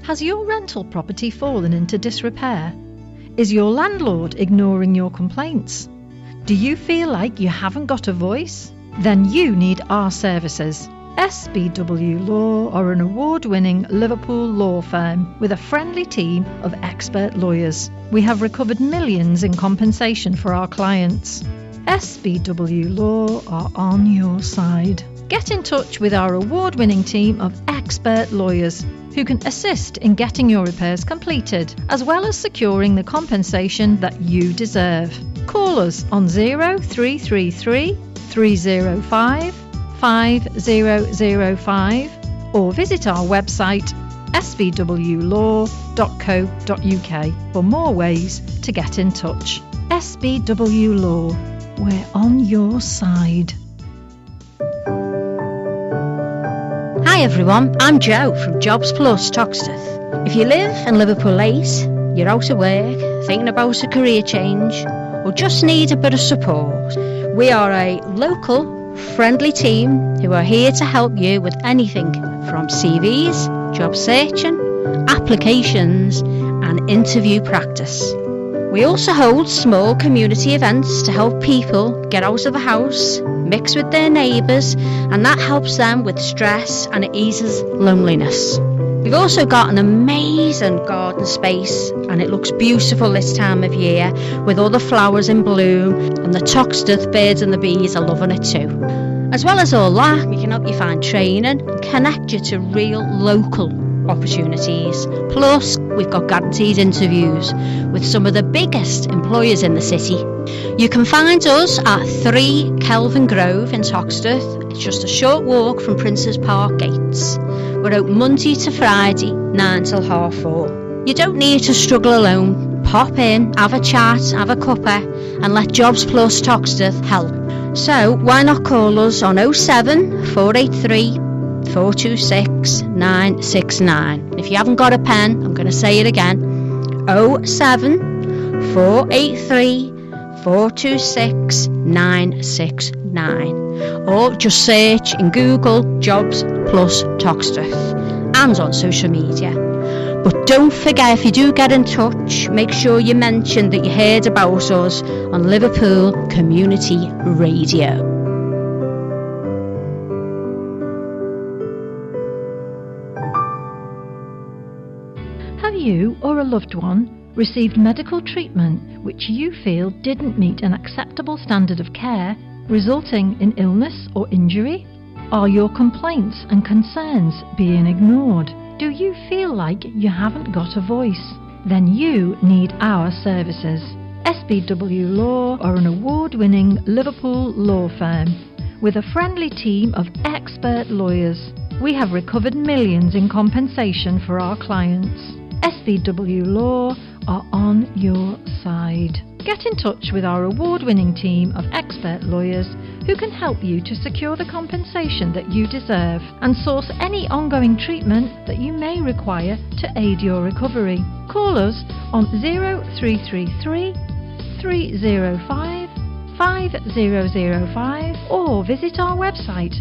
Has your rental property fallen into disrepair? Is your landlord ignoring your complaints? Do you feel like you haven't got a voice? Then you need our services. SBW Law are an award-winning Liverpool law firm with a friendly team of expert lawyers. We have recovered millions in compensation for our clients. SBW Law are on your side. Get in touch with our award-winning team of expert lawyers who can assist in getting your repairs completed, as well as securing the compensation that you deserve. Call us on 0333 305 5005 or visit our website sbwlaw.co.uk for more ways to get in touch. SBW Law, we're on your side. Hi everyone, I'm Jo from Jobs Plus Toxteth. If you live in Liverpool 8, you're out of work, thinking about a career change, or just need a bit of support, we are a local, friendly team who are here to help you with anything from CVs, job searching, applications and interview practice. We also hold small community events to help people get out of the house, mix with their neighbours, and that helps them with stress and it eases loneliness. We've also got an amazing garden space and it looks beautiful this time of year with all the flowers in bloom, and the Toxteth birds and the bees are loving it too. As well as all that, we can help you find training and connect you to real local opportunities. Plus, we've got guaranteed interviews with some of the biggest employers in the city. You can find us at 3 Kelvin Grove in Toxteth. It's just a short walk from Princes Park gates. We're open Monday to Friday, 9 till 4:30. You don't need to struggle alone. Pop in, have a chat, have a cuppa, and let Jobs Plus Toxteth help. So why not call us on 07 483 426 969. If you haven't got a pen, I'm going to say it again. 07 483 426 969. Or just search in Google Jobs Plus Toxteth and on social media. But don't forget, if you do get in touch, make sure you mention that you heard about us on Liverpool Community Radio. Have you or a loved one received medical treatment which you feel didn't meet an acceptable standard of care, resulting in illness or injury? Are your complaints and concerns being ignored? Do you feel like you haven't got a voice? Then you need our services. SBW Law are an award-winning Liverpool law firm with a friendly team of expert lawyers. We have recovered millions in compensation for our clients. SBW Law are on your side. Get in touch with our award-winning team of expert lawyers who can help you to secure the compensation that you deserve and source any ongoing treatment that you may require to aid your recovery. Call us on 0333 305 5005 or visit our website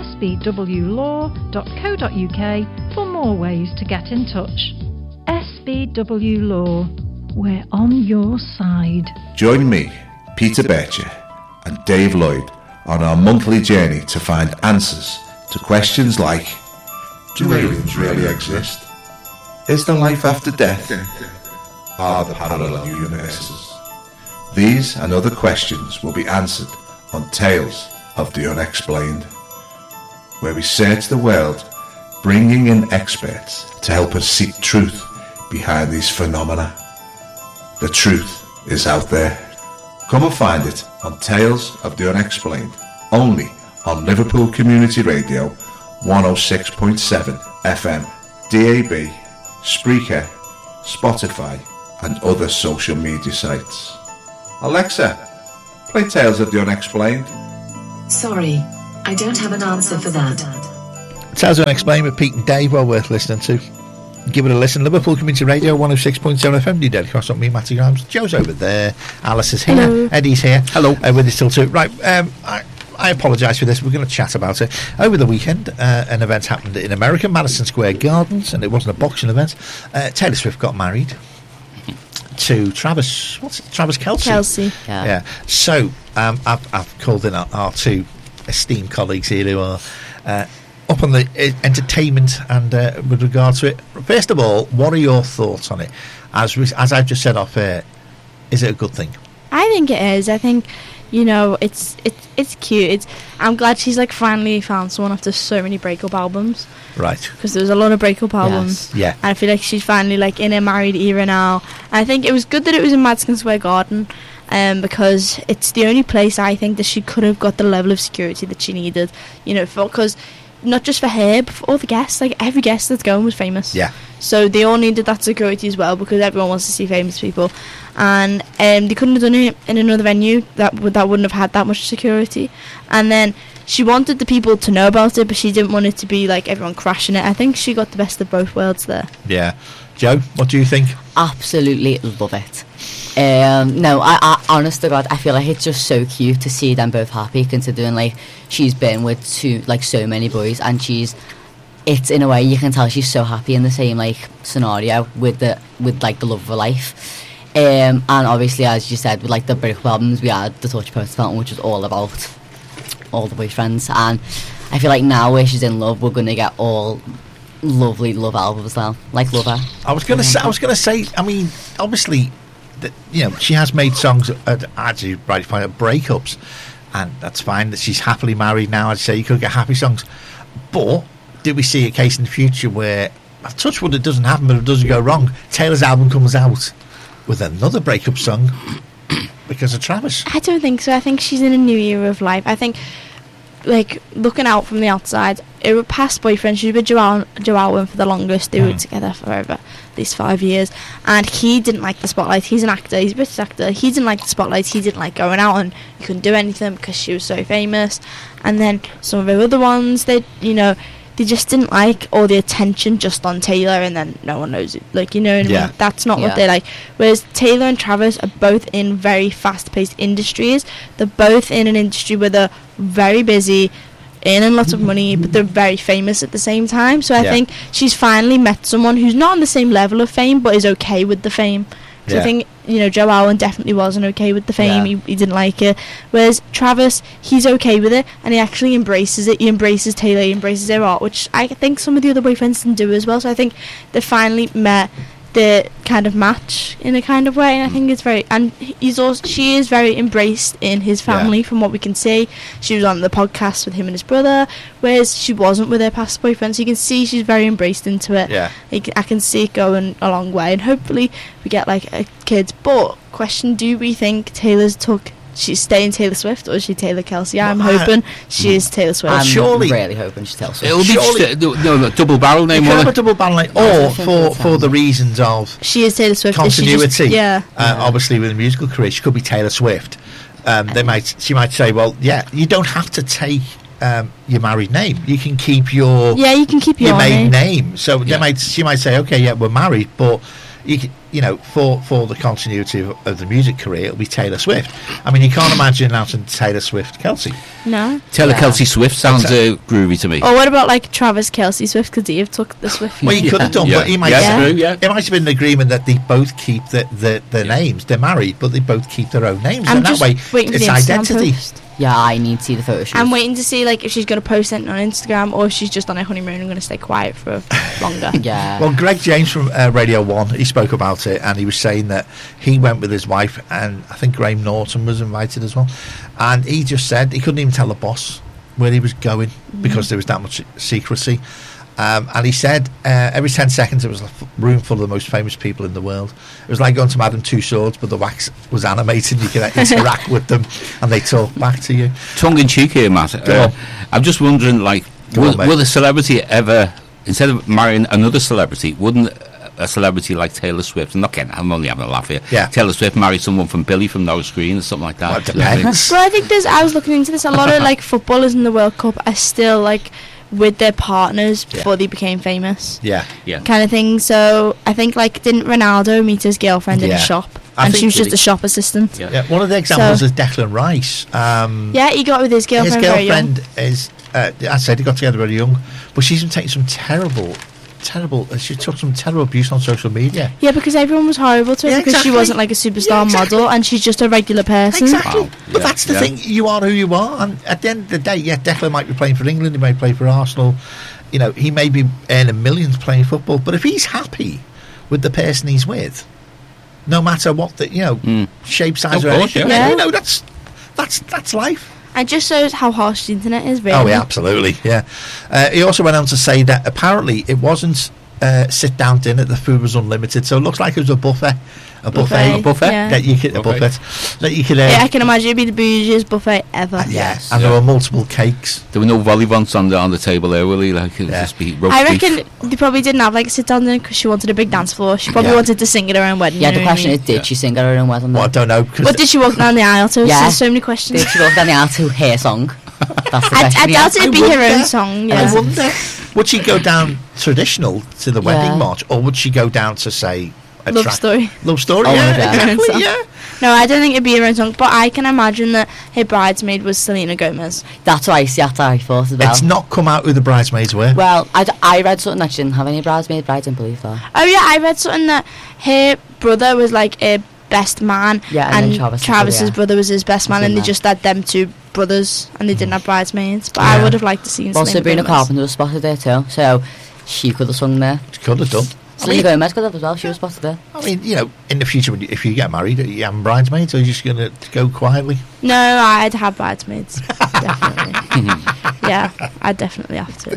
sbwlaw.co.uk for more ways to get in touch. SBW Law, we're on your side. Join me, Peter Bircher and Dave Lloyd on our monthly journey to find answers to questions like: do aliens really exist? Is there life after death? Are there parallel universes? These and other questions will be answered on Tales of the Unexplained, where we search the world, bringing in experts to help us seek truth behind these phenomena. The truth is out there. Come and find it on Tales of the Unexplained, only on Liverpool Community Radio 106.7 FM, DAB, Spreaker, Spotify and other social media sites. Alexa, play Tales of the Unexplained. Sorry, I don't have an answer for that. Tales of the Unexplained with Pete and Dave, well worth listening to. Give it a listen. Liverpool Community Radio 106.7 FM. You dead across on me, Matty Grimes. Joe's over there. Alice is here. Hello. Eddie's here. Hello. With us till 2. Right. I apologise for this. We're going to chat about it. Over the weekend, an event happened in America, Madison Square Gardens, and it wasn't a boxing event. Taylor Swift got married to Travis Kelce. Yeah. So I've called in our two esteemed colleagues here who are up on the entertainment and with regard to it. First of all, what are your thoughts on it? As I've just said off air, is it a good thing? I think it is. I think, you know, it's cute. I'm glad she's like finally found someone after so many breakup albums. Right. Because there was a lot of breakup albums. Yes. Yeah. And I feel like she's finally like in a married era now. And I think it was good that it was in Madison Square Garden, because it's the only place I think that she could have got the level of security that she needed. You know, because not just for her, but for all the guests. Like every guest that's going was famous. Yeah. So they all needed that security as well, because everyone wants to see famous people, and they couldn't have done it in another venue that wouldn't have had that much security. And then she wanted the people to know about it, but she didn't want it to be like everyone crashing it. I think she got the best of both worlds there. Yeah. Joe, what do you think? Absolutely love it. No, I honest to God, I feel like it's just so cute to see them both happy, considering like she's been with so many boys, and it's in a way you can tell she's so happy in the same like scenario with like the love of her life. And obviously, as you said, with like the breakup albums, we had the Touch Post Fountain, which was all about all the boyfriends, and I feel like now where she's in love, we're gonna get all lovely love albums as well, like Love Her. I was gonna say. I mean, obviously, you know, she has made songs as you rightly point out, breakups, and that's fine. That she's happily married now. I'd say you could get happy songs, but did we see a case in the future where, touch wood, it doesn't happen, but it doesn't go wrong? Taylor's album comes out with another breakup song because of Travis. I don't think so. I think she's in a new era of life. I think, like, looking out from the outside, it was past boyfriend. She was with Joe Alwyn for the longest. They were together for over at least 5 years, and he didn't like the spotlight. He's an actor. He's a British actor. He didn't like the spotlight. He didn't like going out, and he couldn't do anything because she was so famous. And then some of the other ones, they just didn't like all the attention just on Taylor, and then no one knows it. Like, you know what I mean? That's not what they like. Whereas Taylor and Travis are both in very fast-paced industries. They're both in an industry where they're very busy, earning lots of money, but they're very famous at the same time. So I think she's finally met someone who's not on the same level of fame, but is okay with the fame. I think, you know, Joe Alwyn definitely wasn't okay with the fame. He didn't like it. Whereas Travis, he's okay with it, and he actually embraces it. He embraces Taylor, he embraces her art, which I think some of the other boyfriends didn't do as well. So I think they finally met the kind of match in a kind of way, and I think it's very, and she is very embraced in his family from what we can see. She was on the podcast with him and his brother, whereas she wasn't with her past boyfriend, so you can see she's very embraced into it. I can see it going a long way, and hopefully we get like a kids. But question, do we think she's staying Taylor Swift, or is she Taylor Kelce? I'm hoping she is Taylor Swift. I'm really hoping she's Taylor Swift. It'll be a double barrel name, a double barrel name, or for the reasons of she is Taylor Swift continuity. Obviously, with a musical career, she could be Taylor Swift. She might say, well, you don't have to take your married name. You can keep your maiden name. So she might say, okay, we're married, but you know, for the continuity of the music career, it'll be Taylor Swift. I mean, you can't imagine announcing Taylor Swift Kelce. No. Taylor Kelce Swift sounds groovy to me. Or what about like Travis Kelce Swift? Could he have took the Swift? Well, he could have done, but he might. It might have been an agreement that they both keep their names. They're married, but they both keep their own names, and that way it's identity. Yeah, I need to see the photo shoot. I'm waiting to see like if she's going to post something on Instagram, or if she's just on her honeymoon and going to stay quiet for longer. Well, Greg James from Radio 1, he spoke about it, and he was saying that he went with his wife, and I think Graham Norton was invited as well, and he just said he couldn't even tell the boss where he was going because there was that much secrecy. And he said every 10 seconds it was a room full of the most famous people in the world. It was like going to Madame Tussauds, but the wax was animated. You could interact with them, and they talk back to you. Tongue in cheek here, Matt. I'm just wondering, like, will a celebrity ever, instead of marrying another celebrity, wouldn't a celebrity like Taylor Swift, I'm only having a laugh here, Taylor Swift marry someone from Billy from No Screen or something like that? Well, it depends. Well, I think I was looking into this, a lot of like footballers in the World Cup are still like with their partners before they became famous. Yeah. Kind of thing. So I think, like, didn't Ronaldo meet his girlfriend in a shop? and she was just a shop assistant. Yeah. One of the examples is Declan Rice. Yeah, he got with his girlfriend. His girlfriend is, I said, he got together very young, but she's been taking some terrible. She took some terrible abuse on social media. Yeah, because everyone was horrible to her because she wasn't like a superstar model, and she's just a regular person. Exactly. Wow. But that's the thing. You are who you are, and at the end of the day, Declan might be playing for England. He may play for Arsenal. You know, he may be earning millions playing football. But if he's happy with the person he's with, no matter what the shape, size, or anything, that's life. It just shows how harsh the internet is, really. Oh, yeah, absolutely, yeah. He also went on to say that apparently it wasn't sit-down dinner, the food was unlimited, so it looks like it was a buffet. A buffet. Yeah. That you could, a buffet. That you could, I can imagine it'd be the bougiest buffet ever. Yes. And there were multiple cakes. There were no vol-au-vents on the table there, really? Like, it'd just be roast I reckon they probably didn't have like a sit-down dinner because she wanted a big dance floor. She probably wanted to sing at her own wedding. Yeah, the question is, did she sing at her own wedding? Well, I don't know. What did she walk down the aisle to? There's so many questions. Did she walk down the aisle to her song? That's the I doubt it'd be her own song. Yeah. I wonder, would she go down traditional to the wedding march, or would she go down to, say, Love Story? Love Story, exactly, yeah. No, I don't think it'd be her own song, but I can imagine that her bridesmaid was Selena Gomez. That's what I thought as well. It's not come out who the bridesmaids were. Well, I read something that she didn't have any bridesmaids, but I didn't believe that. Oh yeah, I read something that her brother was like a best man, and Travis's brother was his best man, and they just had them two brothers, and they didn't have bridesmaids. But I would have liked to see. Well, Sabrina Carpenter was spotted there too, so she could have sung there. She could have done. Selena Gomez could have as well. She was spotted there. I mean, you know, in the future, if you get married, are you having bridesmaids, or are you just going to go quietly? No, I'd have bridesmaids. Definitely. Yeah, I'd definitely have to.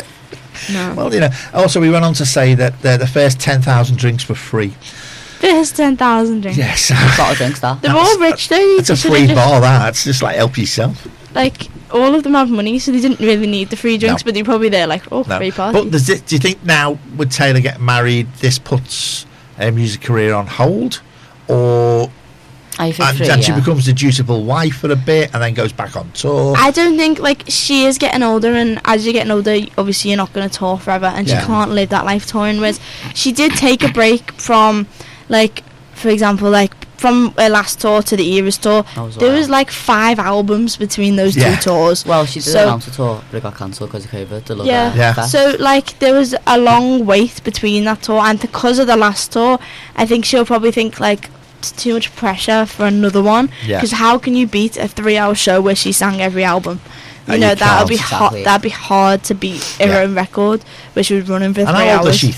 No. Well, you know. Also, we went on to say that the first 10,000 drinks were free. There's 10,000 drinks. Yes. A lot of drinks, that. They're all rich, though. It's a free bar, that. It's just like help yourself. Like, all of them have money, so they didn't really need the free drinks, but they're probably there like, free party. But do you think now, with Taylor getting married, this puts her music career on hold? Or... and she becomes the dutiful wife for a bit and then goes back on tour? I don't think, like, she is getting older, and as you're getting older, obviously you're not going to tour forever, and she can't live that life touring. Whereas she did take a break from, like, for example, like, from her last tour to the Eras tour, there was like 5 albums between those 2 tours. Well, she did announce a tour, but it got cancelled because of COVID. So, like, there was a long wait between that tour, and because of the last tour, I think she'll probably think, like, it's too much pressure for another one. Because how can you beat a 3-hour show where she sang every album? You know, that'd be that'd be hard to beat her own record, which was running for 3 hours. And how old is she?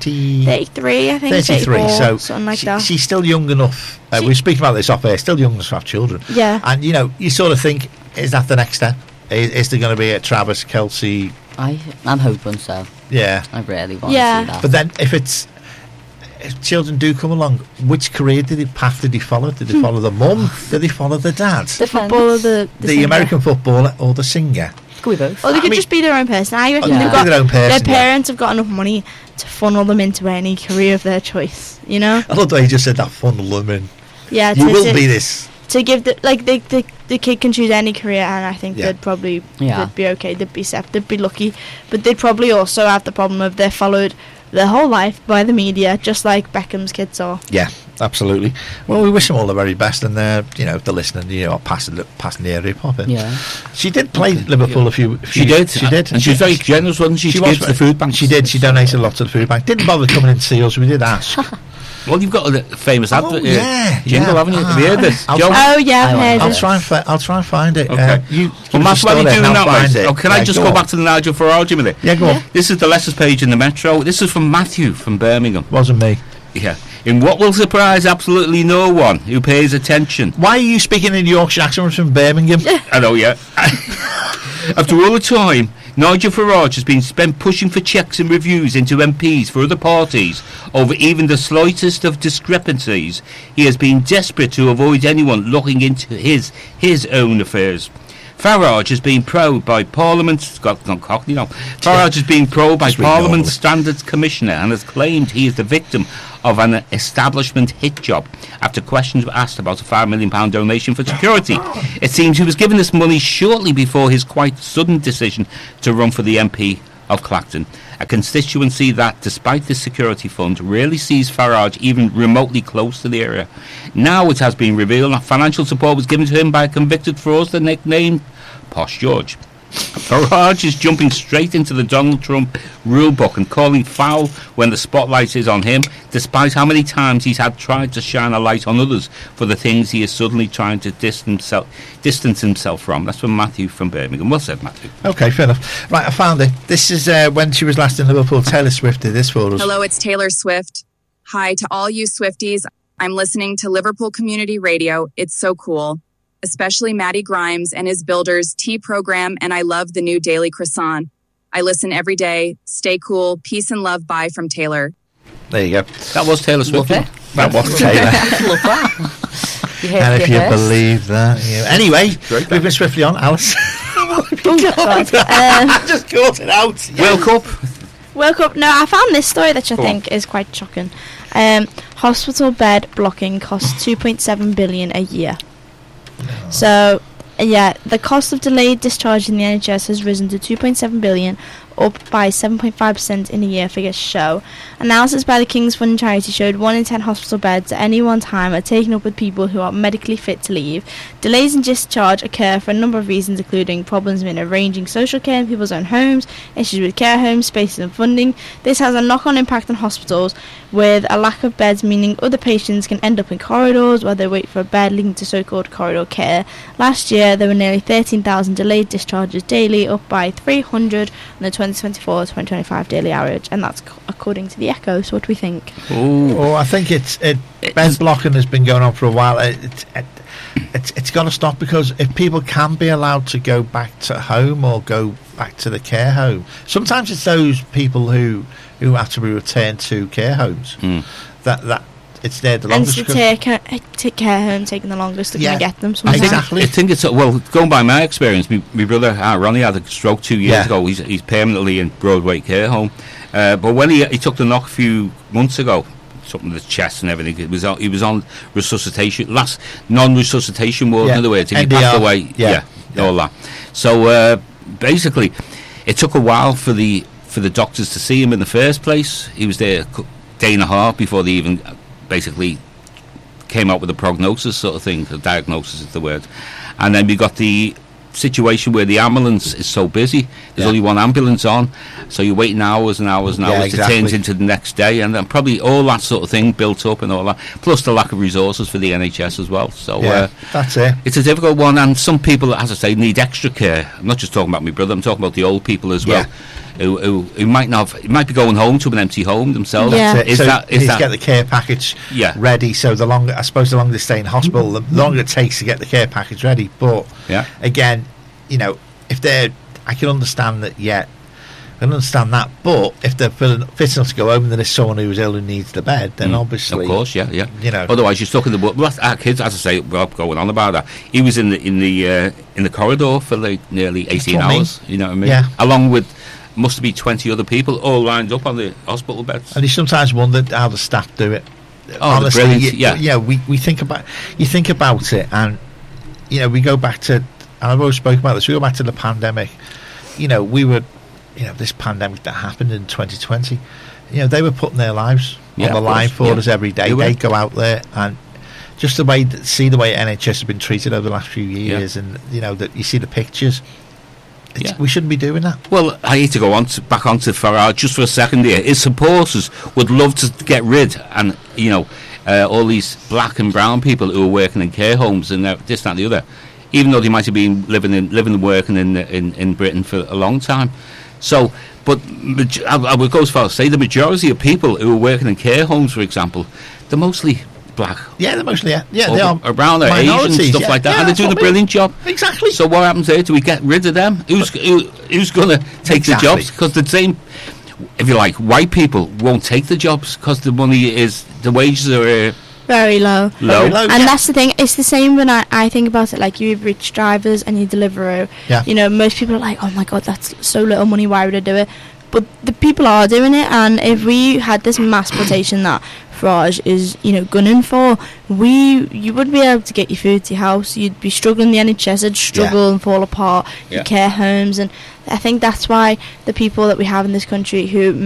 33, I think. 33, so something like that. She's still young enough. We were speaking about this off air. Still young enough to have children. Yeah. And you know, you sort of think, is that the next step? Is there going to be a Travis Kelce? I'm hoping so. Yeah. I really want to see that. But then, if children do come along, which career path did he follow? Did he follow the mum? Did he follow the dad? The footballer, the American footballer, or the singer? Could be both. Or they could just be their own person. I reckon they've got their parents have got enough money to funnel them into any career of their choice. You know. I love the way you just said that, funnel them in. Yeah, you will be this. To give the kid can choose any career, and I think they'd probably they'd be okay. They'd be set. They'd be lucky, but they'd probably also have the problem of they're followed their whole life by the media, just like Beckham's kids are. Yeah, absolutely. Well, we wish them all the very best, and they're listening, passing the area pop it. Yeah, she did play Liverpool a few. She did, and she was very generous, wasn't she? She gave to the food bank. She did. She donated a lot to the food bank. Didn't bother coming in to see us. We did ask. Well, you've got a famous advert, jingle, haven't you? Have you heard this? I'll try and find it. Okay. Matt, while you're doing that, can I just go back to the Nigel Farage minute? Yeah, go on. This is the letters page in the Metro. This is from Matthew from Birmingham. Wasn't me. Yeah. In what will surprise absolutely no one who pays attention. Why are you speaking in Yorkshire accent from Birmingham? I know, yeah. After all the time Nigel Farage has been spent pushing for checks and reviews into MPs for other parties over even the slightest of discrepancies, he has been desperate to avoid anyone looking into his own affairs. Farage has been probed by Parliament's Farage has been probed by Parliament's Standards Commissioner and has claimed he is the victim of an establishment hit job after questions were asked about a £5 million donation for security. It seems he was given this money shortly before his quite sudden decision to run for the MP of Clacton, a constituency that, despite the security fund, rarely sees Farage even remotely close to the area. Now it has been revealed that financial support was given to him by a convicted fraudster nicknamed Posh George. Farage is jumping straight into the Donald Trump rulebook and calling foul when the spotlight is on him, despite how many times he's had tried to shine a light on others for the things he is suddenly trying to distance himself from. That's from Matthew from Birmingham. Well said, Matthew. Okay, fair enough. Right, I found it. This is when she was last in Liverpool. Taylor Swift did this for us. Hello, it's Taylor Swift. Hi to all you Swifties. I'm listening to Liverpool Community Radio. It's so cool. Especially Matty Grimes and his Builders Tea program, and I love the new Daily Croissant. I listen every day. Stay cool. Peace and love. Bye from Taylor. There you go. That was Taylor Swift. That was Taylor. Love that. And if you believe that. Anyway, moving swiftly on, Alice. Just caught it out. Woke up. No, I found this story that I think is quite shocking. Hospital bed blocking costs 2.7 billion a year. No. So, the cost of delayed discharge in the NHS has risen to 2.7 billion, up by 7.5% in a year, figures show. Analysis by the King's Fund charity showed 1 in 10 hospital beds at any one time are taken up with people who are medically fit to leave. Delays in discharge occur for a number of reasons, including problems in arranging social care in people's own homes, issues with care homes, spaces and funding. This has a knock-on impact on hospitals, with a lack of beds meaning other patients can end up in corridors while they wait for a bed, leading to so-called corridor care. Last year, there were nearly 13,000 delayed discharges daily, up by 300 on the 2024-2025 daily average, and that's according to the Echo. So what do we think? I think bed blocking has been going on for a while. It's got to stop, because if people can be allowed to go back to home or go back to the care home, sometimes it's those people who have to be returned to care homes that it's there the longest. And take care home taking the longest to get them sometimes. Exactly. I think it's going by my experience. My brother Ronnie had a stroke 2 years ago. He's permanently in Broadway care home. But when he took the knock a few months ago, something with his chest and everything, he was on resuscitation, last non-resuscitation ward. In other words, he passed away. All that. So basically, it took a while for the doctors to see him in the first place. He was there a day and a half before they even basically came out with a prognosis sort of thing. The diagnosis is the word. And then we got the situation where the ambulance is so busy, there's only one ambulance on, so you're waiting hours and hours and hours. Exactly. It turns into the next day, and then probably all that sort of thing built up and all that, plus the lack of resources for the NHS as well. So that's it. It's a difficult one, and some people, as I say, need extra care. I'm not just talking about my brother, I'm talking about the old people as well. Who might be going home to an empty home themselves. Is that get the care package ready? So the longer they stay in hospital, the longer it takes to get the care package ready. But again, if they're, I can understand that. I can understand that. But if they're fit enough to go home and there's someone who's ill who needs the bed, then obviously, of course, Otherwise, you're stuck in the. Our kids, as I say, we're going on about that. He was in the corridor for nearly 18 hours. You know what I mean? Yeah. Along with. Must be 20 other people all lined up on the hospital beds. And you sometimes wonder how the staff do it. Oh, honestly, we think about it, and we go back to, and I've always spoken about this. We go back to the pandemic. We were, this pandemic that happened in 2020. They were putting their lives on the line for us every day. They go out there and just the way NHS has been treated over the last few years, and that you see the pictures. We shouldn't be doing that. Well, I hate to go back onto Farage just for a second here. His supporters would love to get rid, and all these black and brown people who are working in care homes and this, that, and the other, even though they might have been living and working in Britain for a long time. So, but I would go as far as say the majority of people who are working in care homes, for example, they're mostly black. They're mostly they are around their Asian stuff like that, and they're doing a brilliant job. Exactly. So what happens there? Do we get rid of them? Who's going to take the jobs? Because the same, if you like, white people won't take the jobs because the wages are very low. And that's the thing. It's the same when I think about it. Like, you have rich drivers and you Deliveroo. Most people are like, oh my god, that's so little money. Why would I do it? But the people are doing it, and if we had this mass exploitation that Farage is, gunning for, you wouldn't be able to get your food to your house. You'd be struggling. The NHS would struggle and fall apart. Your care homes, and I think that's why the people that we have in this country who